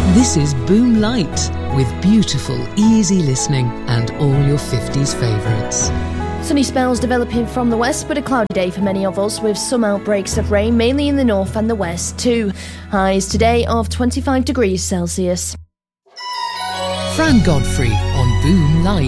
This is Boom Light, with beautiful, easy listening and all your 50s favourites. Sunny spells developing from the west, but a cloudy day for many of us, with some outbreaks of rain, mainly in the north and the west too. Highs today of 25 degrees Celsius. Fran Godfrey on Boom Light.